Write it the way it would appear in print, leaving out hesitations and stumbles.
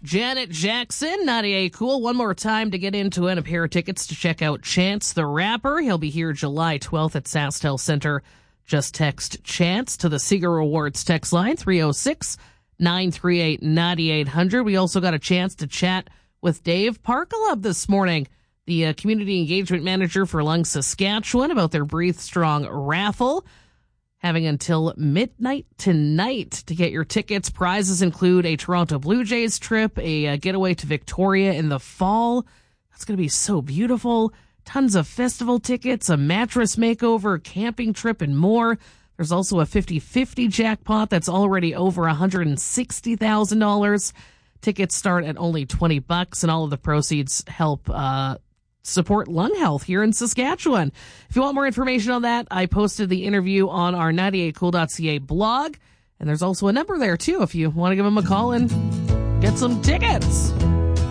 Janet Jackson, 98 Cool. One more time to get into it. A pair of tickets to check out Chance the Rapper. He'll be here July 12th at SaskTel Center. Just text Chance to the Seeger Awards text line, 306-938-9800. We also got a chance to chat with Dave Parkalub this morning, the community engagement manager for Lung Saskatchewan, about their Breathe Strong raffle. Having until midnight tonight to get your tickets. Prizes include a Toronto Blue Jays trip, a getaway to Victoria in the fall. That's going to be so beautiful. Tons of festival tickets, a mattress makeover, camping trip, and more. There's also a 50-50 jackpot that's already over $160,000. Tickets start at only $20, and all of the proceeds help support lung health here in Saskatchewan. If you want more information on that, I posted the interview on our 98cool.ca blog, and there's also a number there too if you want to give them a call and get some tickets.